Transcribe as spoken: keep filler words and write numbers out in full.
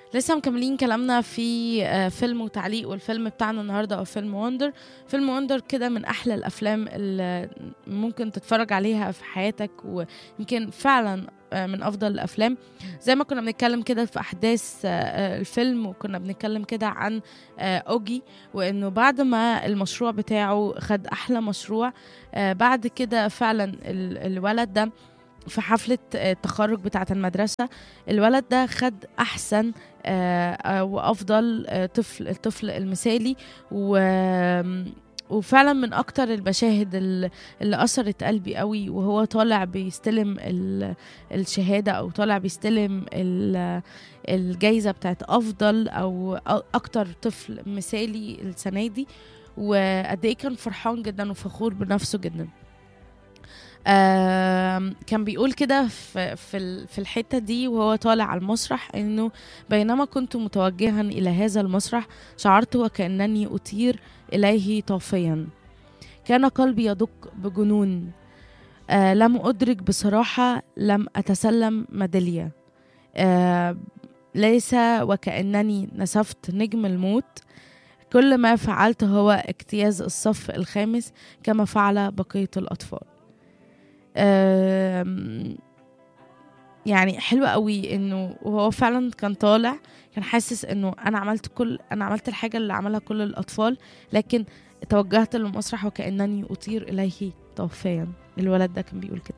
لسه مكملين كلامنا في آه، فيلم وتعليق، والفيلم بتاعنا النهارده هو فيلم وندر. فيلم وندر كده من احلى الافلام اللي ممكن تتفرج عليها في حياتك، ويمكن فعلا آه، من افضل الافلام. زي ما كنا بنتكلم كده في احداث آه، آه، الفيلم، وكنا بنتكلم كده عن آه، اوجي، وانه بعد ما المشروع بتاعه خد احلى مشروع، آه، بعد كده فعلا ال- الولد ده في حفلة آه، التخرج بتاعة المدرسة، الولد ده خد أحسن آه، آه، وأفضل آه، طفل، الطفل المثالي. و وفعلا من أكتر المشاهد ال- اللي أثرت قلبي قوي، وهو طالع بيستلم ال- الشهادة، أو طالع بيستلم ال- الجايزة بتاعت أفضل أو أ- أكتر طفل مثالي السنة دي. وقد إيه كان فرحان جدا وفخور بنفسه جدا. آم، كان بيقول كده في في ال- في الحتة دي وهو طالع على المسرح، انه بينما كنت متوجها الى هذا المسرح شعرت وكأنني أطير إليه طافيا. كان قلبي يدق بجنون. آه لم أدرك بصراحة، لم أتسلم ميدالية. آه ليس وكأنني نسفت نجم الموت. كل ما فعلت هو اجتياز الصف الخامس كما فعل بقية الأطفال. آم، يعني حلوة قوي انه وهو فعلا كان طالع، كان حاسس انه انا عملت كل انا عملت الحاجة اللي عملها كل الاطفال، لكن توجهت للمسرح وكأنني اطير اليه طوفيا. الولد ده كان بيقول كده.